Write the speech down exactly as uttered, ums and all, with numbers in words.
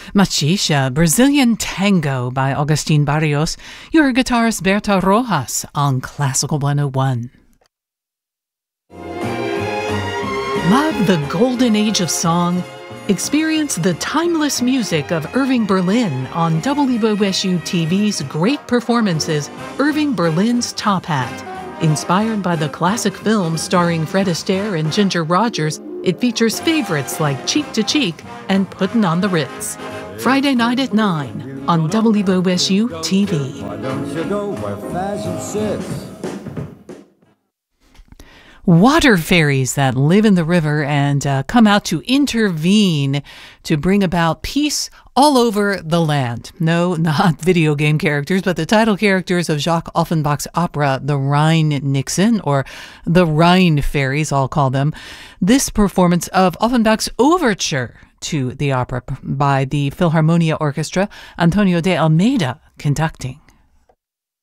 Machicha, Brazilian Tango by Agustin Barrios, your guitarist Berta Rojas on Classical one oh one. Love the golden age of song? Experience the timeless music of Irving Berlin on W O S U T V's Great Performances, Irving Berlin's Top Hat. Inspired by the classic film starring Fred Astaire and Ginger Rogers, it features favorites like Cheek to Cheek and Puttin' on the Ritz. Friday night at nine on W O S U T V. Why don't you go where fashion sits? Water fairies that live in the river and uh, come out to intervene to bring about peace all over the land. No, not video game characters, but the title characters of Jacques Offenbach's opera, The Rhine-Nixon, or The Rhine Fairies, I'll call them. This performance of Offenbach's overture to the opera by the Philharmonia Orchestra, Antonio de Almeida conducting.